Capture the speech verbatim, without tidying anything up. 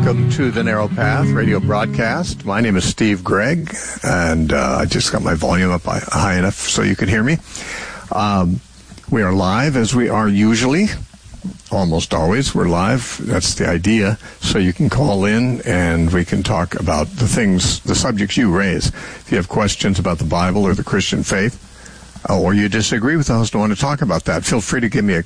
Welcome to the Narrow Path radio broadcast. My name is Steve Gregg, and uh, I just got my volume up high enough so you could hear me. Um, we are live, as we are usually. Almost always we're live. That's the idea. So you can call in and we can talk about the things, the subjects you raise. If you have questions about the Bible or the Christian faith, or you disagree with us and want to talk about that, feel free to give me a